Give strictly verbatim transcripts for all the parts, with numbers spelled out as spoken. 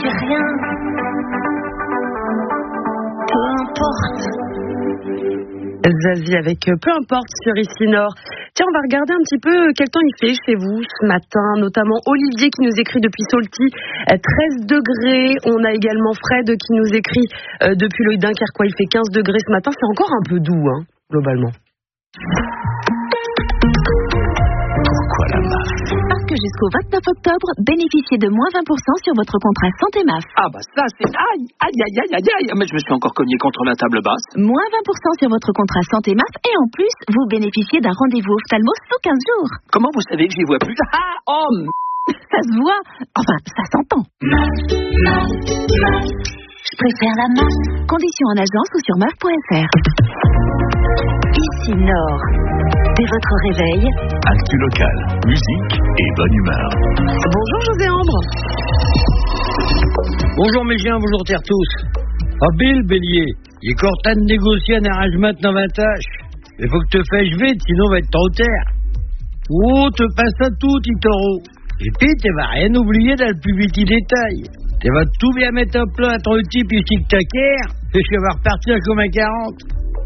dis rien. Peu importe. Zazie avec Peu importe sur Ici Nord. Tiens, on va regarder un petit peu quel temps il fait chez vous ce matin, notamment Olivier qui nous écrit depuis Saulty, treize degrés. On a également Fred qui nous écrit euh, depuis le Dunkerquois, il fait quinze degrés ce matin. C'est encore un peu doux, hein, globalement. Pourquoi la M A F ? Parce que jusqu'au vingt-neuf octobre, bénéficiez de moins vingt pour cent sur votre contrat santé M A F. Ah bah ça c'est... Aïe, aïe, aïe, aïe, aïe, aïe. Mais je me suis encore cogné contre la table basse. Moins vingt pour cent sur votre contrat santé M A F et en plus, vous bénéficiez d'un rendez-vous ophtalmo sous quinze jours. Comment vous savez que j'y vois plus ? Ah, oh m... Ça se voit, enfin, ça s'entend. M A F, M A F, M A F. Je préfère la M A F. Conditions en agence ou sur M A F point F R. Ici Nord. Dès votre réveil, actu local, musique et bonne humeur. Bonjour José Ambre. Bonjour mes chiens, bonjour terre tous. Ah Bill, bélier, il est encore temps de négocier un arrangement dans vingt tâches. Il faut que te fasses vite, sinon on va être trop tard. Oh, te passe à tout, petit taureau. Et puis, tu vas rien oublier dans le plus petit détail. Tu vas tout bien mettre en plat à ton type ici que ta guerre, et je vais repartir comme un quarante.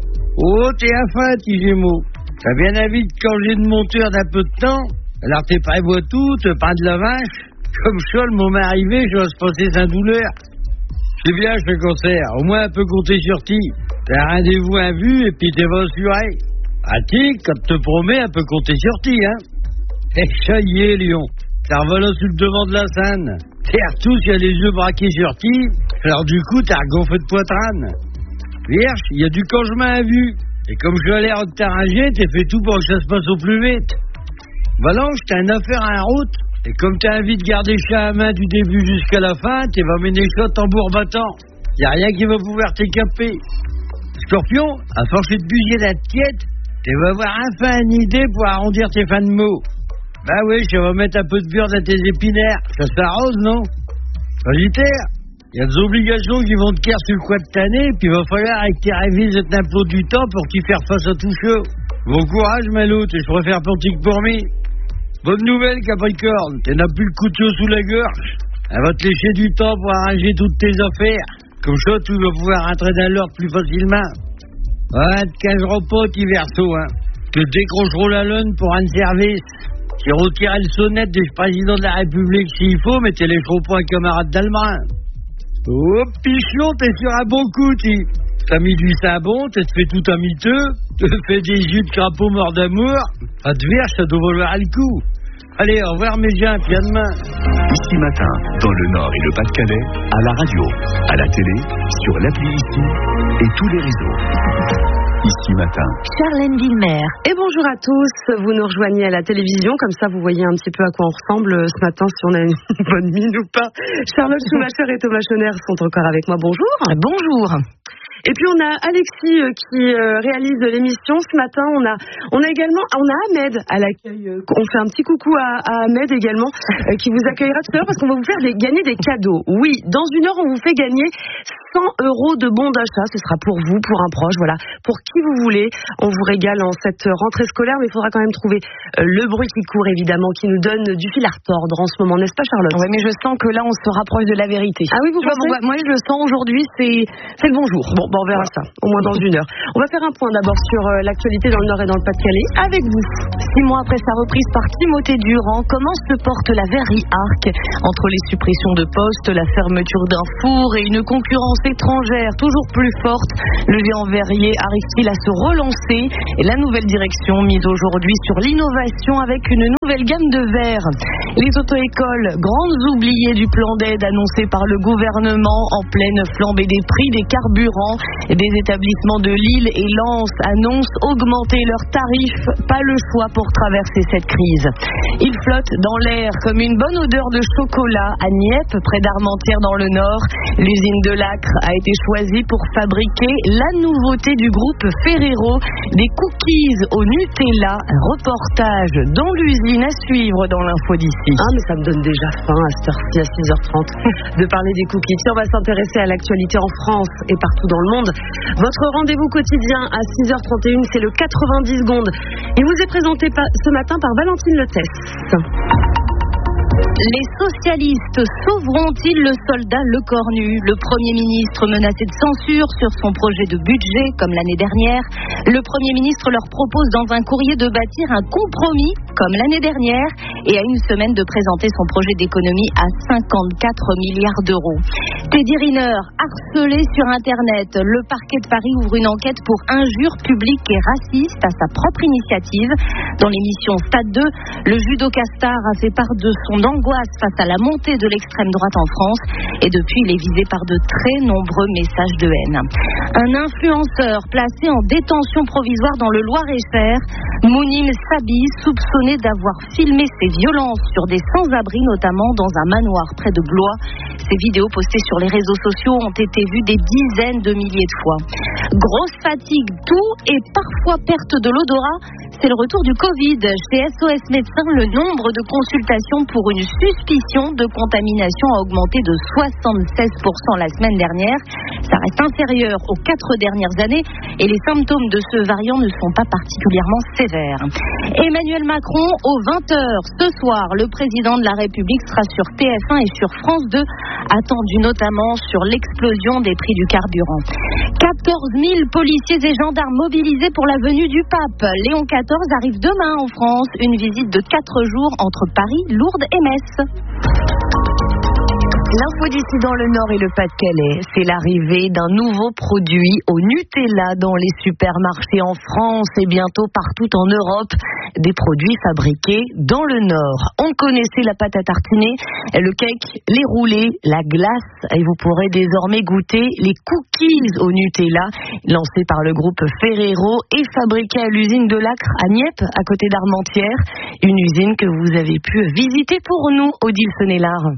Oh, t'es à fin, petit gémeaux. T'as bien envie de changer de monteur d'un peu de temps. Alors t'es prévois tout, te prends de la vache. Comme ça, le moment arrivé, je vais se passer sans douleur. C'est bien, je fais concert. Au moins, un peu compter sur ti. T'as un rendez-vous à vue et puis t'es pas assuré. Ah, ti, quand te promets, un peu compter sur ti, hein. Eh, ça y est, Lyon. T'as revolant sur le devant de la scène. T'es tous, il y a les yeux braqués sur ti. Alors du coup, t'as regonflé de poitrane. Vierge, il y a du congement à vue. Et comme je vais l'air de t'arranger, t'es fait tout pour que ça se passe au plus vite. Balanche, t'as une affaire à la route. Et comme t'as envie de garder chat à main du début jusqu'à la fin, t'es va mener ça tambour battant. Y a rien qui va pouvoir t'écaper. Scorpion, à force de buser la tiède, tu vas avoir enfin une idée pour arrondir tes fins de mots. Bah oui, je vais mettre un peu de beurre dans tes épinaires. Ça s'arrose, non? Sagittaire, il y a des obligations qui vont te caire sur le coin de t'année, puis il va falloir avec tes révises et l'impôt du temps pour t'y faire face à tout chaud. Bon courage, Maloute, je préfère pour tic pour mi. Bonne nouvelle, Capricorne, t'en as plus le couteau sous la gorge. Elle va te lécher du temps pour arranger toutes tes affaires. Comme ça, tu vas pouvoir rentrer dans l'ordre plus facilement. Ouais, te cacheras pas, petit Verseau, hein. Te décrocheront la lune pour un service. Tu retireras le sonnette du président de la République s'il faut, mais tu lécheras pas un camarade d'Allerin. Oh, pichon, t'es sur un bon coup, tu. T'as mis du sabon, t'as fait tout un miteux, t'as fait des jus de crapaud mort d'amour. À te verge, ça doit valoir le coup. Allez, au revoir mes gens, puis à demain. Ici Matin, dans le Nord et le Pas-de-Calais, à la radio, à la télé, sur l'appli Ici et tous les réseaux. Ici Matin. Charlène Villemer. Et bonjour à tous, vous nous rejoignez à la télévision, comme ça vous voyez un petit peu à quoi on ressemble ce matin, si on a une bonne mine ou pas. Charlotte Schumacher et Thomas Schoner sont encore avec moi, bonjour. Bonjour. Et puis on a Alexis euh, qui euh, réalise l'émission ce matin. On a, on a également, on a Ahmed à l'accueil. Euh, on fait un petit coucou à, à Ahmed également, euh, qui vous accueillera tout à l'heure parce qu'on va vous faire des, gagner des cadeaux. Oui, dans une heure on vous fait gagner cent euros de bons d'achat. Ce sera pour vous, pour un proche, voilà, pour qui vous voulez. On vous régale en cette rentrée scolaire, mais il faudra quand même trouver euh, le bruit qui court évidemment, qui nous donne du fil à retordre en ce moment, n'est-ce pas Charlotte? Oui, mais je sens que là on se rapproche de la vérité. Ah oui, vous tu pensez? vois, moi je le sens aujourd'hui, c'est, c'est le bonjour. Bon, bon, on verra ça, au moins dans une heure. On va faire un point d'abord sur euh, l'actualité dans le Nord et dans le Pas-de-Calais, avec vous. Six mois après sa reprise par Timothée Durand, comment se porte la Verrie Arc? Entre les suppressions de postes, la fermeture d'un four et une concurrence étrangère toujours plus forte, le géant verrier arrive-t-il à se relancer? Et la nouvelle direction mise aujourd'hui sur l'innovation avec une nouvelle gamme de verres. Les auto-écoles, grandes oubliées du plan d'aide annoncé par le gouvernement en pleine flambée des prix des carburants. Des établissements de Lille et Lens annoncent augmenter leurs tarifs. Pas le choix pour traverser cette crise. Il flotte dans l'air comme une bonne odeur de chocolat à Nieppe, près d'Armentières dans le Nord. L'usine de Lacre a été choisie pour fabriquer la nouveauté du groupe Ferrero, des cookies au Nutella. Un reportage dans l'usine à suivre dans l'info d'ici. Ah, mais ça me donne déjà faim à cette heure-ci, à six heures trente, de parler des cookies. Tiens, on va s'intéresser à l'actualité en France et partout dans le monde. Votre rendez-vous quotidien à six heures trente et une, c'est le quatre-vingt-dix secondes. Il vous est présenté ce matin par Valentine Letesse. Les socialistes sauveront-ils le soldat Le Cornu? Le Premier ministre menacé de censure sur son projet de budget comme l'année dernière. Le Premier ministre leur propose dans un courrier de bâtir un compromis comme l'année dernière et à une semaine de présenter son projet d'économie à cinquante-quatre milliards d'euros. Teddy Riner, harcelé sur Internet. Le parquet de Paris ouvre une enquête pour injures publiques et racistes à sa propre initiative. Dans l'émission Stade deux, le judoka star a fait part de son angoisse face à la montée de l'extrême droite en France et depuis il est visé par de très nombreux messages de haine. Un influenceur placé en détention provisoire dans le Loir-et-Cher, Mounim Sabi, soupçonné d'avoir filmé ses violences sur des sans-abri, notamment dans un manoir près de Blois. Ces vidéos postées sur les réseaux sociaux ont été vues des dizaines de milliers de fois. Grosse fatigue, toux et parfois perte de l'odorat, c'est le retour du Covid. Chez S O S Médecins, le nombre de consultations pour une suspicion de contamination a augmenté de soixante-seize pour cent la semaine dernière. Ça reste inférieur aux quatre dernières années et les symptômes de ce variant ne sont pas particulièrement sévères. Emmanuel Macron, aux vingt heures ce soir, le président de la République sera sur T F un et sur France deux, attendu notamment sur l'explosion des prix du carburant. quatorze mille policiers et gendarmes mobilisés pour la venue du pape. Léon quatorze arrive demain en France, une visite de quatre jours entre Paris, Lourdes et Metz. L'info d'ici dans le Nord et le Pas-de-Calais, c'est l'arrivée d'un nouveau produit au Nutella dans les supermarchés en France et bientôt partout en Europe. Des produits fabriqués dans le Nord. On connaissait la pâte à tartiner, le cake, les roulés, la glace et vous pourrez désormais goûter les cookies au Nutella lancés par le groupe Ferrero et fabriqués à l'usine de Lacre à Nieppe à côté d'Armentières. Une usine que vous avez pu visiter pour nous, Odile Senelard.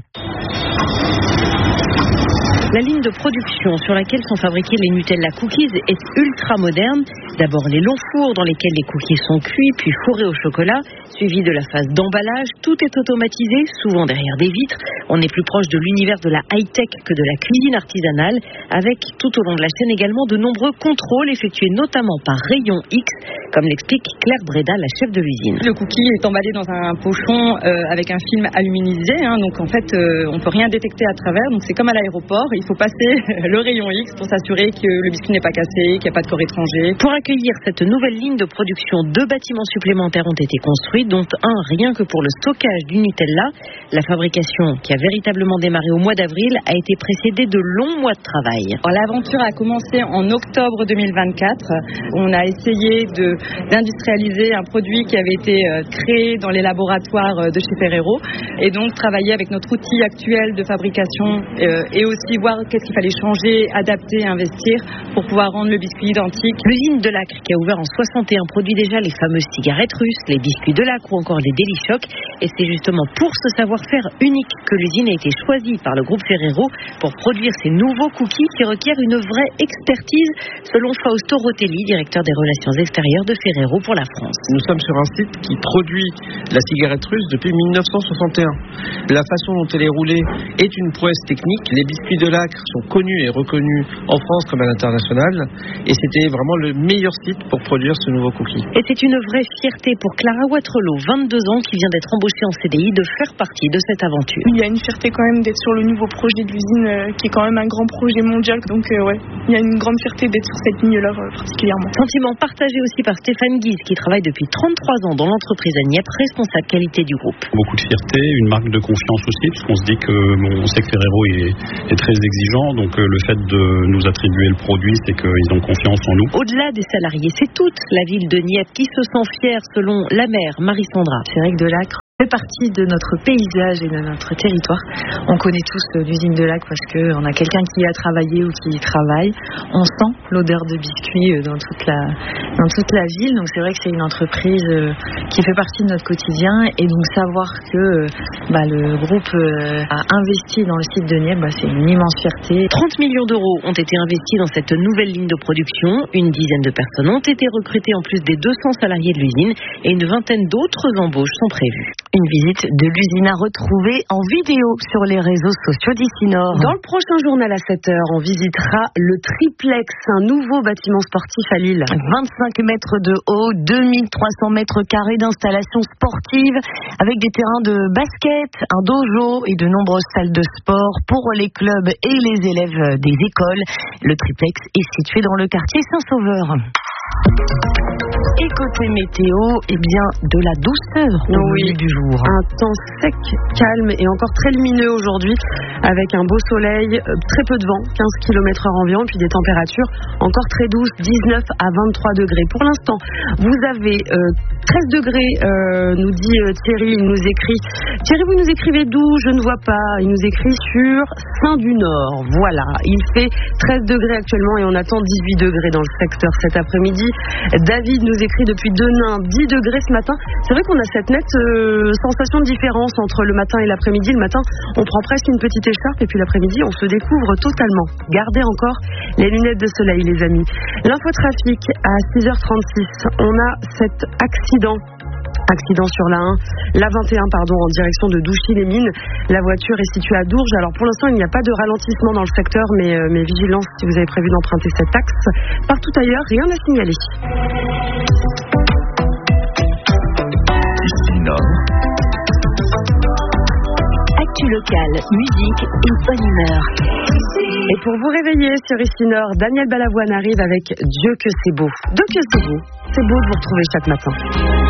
La ligne de production sur laquelle sont fabriqués les Nutella Cookies est ultra moderne. D'abord les longs fours dans lesquels les cookies sont cuits, puis fourrés au chocolat, suivi de la phase d'emballage. Tout est automatisé, souvent derrière des vitres. On est plus proche de l'univers de la high-tech que de la cuisine artisanale, avec tout au long de la chaîne également de nombreux contrôles effectués notamment par rayon X, comme l'explique Claire Breda, la chef de l'usine. Le cookie est emballé dans un pochon euh, avec un film aluminisé, hein, donc en fait euh, on peut rien détecter à travers, donc c'est comme à l'aéroport. Il faut passer le rayon X pour s'assurer que le biscuit n'est pas cassé, qu'il n'y a pas de corps étranger. Pour accueillir cette nouvelle ligne de production, deux bâtiments supplémentaires ont été construits, dont un rien que pour le stockage du Nutella. La fabrication, qui a véritablement démarré au mois d'avril, a été précédée de longs mois de travail. Alors, l'aventure a commencé en octobre deux mille vingt-quatre. On a essayé de, d'industrialiser un produit qui avait été créé dans les laboratoires de chez Ferrero et donc travailler avec notre outil actuel de fabrication euh, et aussi voir qu'est-ce qu'il fallait changer, adapter, investir pour pouvoir rendre le biscuit identique. L'usine de Lacre, qui a ouvert en soixante et un, produit déjà les fameuses cigarettes russes, les biscuits de Lacre ou encore les Deli Choc. Et c'est justement pour ce savoir-faire unique que l'usine a été choisie par le groupe Ferrero pour produire ces nouveaux cookies qui requièrent une vraie expertise, selon Fausto Rotelli, directeur des relations extérieures de Ferrero pour la France. Nous sommes sur un site qui produit la cigarette russe depuis mille neuf cent soixante et un. La façon dont elle est roulée est une prouesse technique. Les biscuits de Lacre sont connus et reconnus en France comme à l'international et c'était vraiment le meilleur site pour produire ce nouveau cookie. Et c'est une vraie fierté pour Clara Watrelot, vingt-deux ans, qui vient d'être embauchée en C D I, de faire partie de cette aventure. Il y a une fierté quand même d'être sur le nouveau projet de l'usine euh, qui est quand même un grand projet mondial, donc euh, ouais, il y a une grande fierté d'être sur cette ligne-là euh, particulièrement. Sentiment partagé aussi par Stéphane Guise, qui travaille depuis trente-trois ans dans l'entreprise à Nieppe, responsable qualité du groupe. Beaucoup de fierté, une marque de confiance aussi, puisqu'on se dit que bon, on sait que Ferrero est, est très exigeant, donc euh, le fait de nous attribuer le produit, c'est qu'ils ont confiance en nous. Au-delà des salariés, c'est toute la ville de Nieppe qui se sent fière, selon la maire Marie-Sandra. C'est vrai que de Lacre fait partie de notre paysage et de notre territoire. On connaît tous l'usine de Lacre parce qu'on a quelqu'un qui y a travaillé ou qui y travaille. On sent l'odeur de biscuits dans toute la, dans toute la ville. Donc c'est vrai que c'est une entreprise qui fait partie de notre quotidien. Et donc savoir que bah, le groupe a investi dans le site de Nieppe, bah, c'est une immense fierté. trente millions d'euros ont été investis dans cette nouvelle ligne de production. Une dizaine de personnes ont été recrutées en plus des deux cents salariés de l'usine et une vingtaine d'autres embauches sont prévues. Une visite de l'usine à retrouver en vidéo sur les réseaux sociaux d'ici Nord. Dans le prochain journal à sept heures, on visitera le Triplex, un nouveau bâtiment sportif à Lille. vingt-cinq mètres de haut, deux mille trois cents mètres carrés d'installations sportives avec des terrains de basket, un dojo et de nombreuses salles de sport pour les clubs et les élèves des écoles. Le Triplex est situé dans le quartier Saint-Sauveur. Et côté météo, eh bien, de la douceur au oui, du jour. Un temps sec, calme et encore très lumineux aujourd'hui, avec un beau soleil, très peu de vent, quinze kilomètres heure environ, puis des températures encore très douces, dix-neuf à vingt-trois degrés. Pour l'instant, vous avez euh, treize degrés, euh, nous dit euh, Thierry, il nous écrit. Thierry, vous nous écrivez d'où? Je ne vois pas. Il nous écrit sur Saint-du-Nord. Voilà, il fait treize degrés actuellement et on attend dix-huit degrés dans le secteur cet après-midi. David nous écrit depuis Denain, dix degrés ce matin. C'est vrai qu'on a cette nette euh, sensation de différence entre le matin et l'après-midi. Le matin, on prend presque une petite écharpe et puis l'après-midi, on se découvre totalement. Gardez encore les lunettes de soleil, les amis. L'infotrafic à six heures trente-six. On a cet accident. Accident sur la un, la vingt et un pardon, en direction de Douchy-les-Mines. La voiture est située à Dourges. Alors pour l'instant, il n'y a pas de ralentissement dans le secteur, mais, euh, mais vigilance si vous avez prévu d'emprunter cet axe. Partout ailleurs, rien à signaler. Ici Nord. Actu locale, musique et bonne humeur. Et pour vous réveiller sur Ici Nord, Daniel Balavoine arrive avec Dieu que c'est beau. Dieu que c'est beau. C'est beau de vous retrouver chaque matin.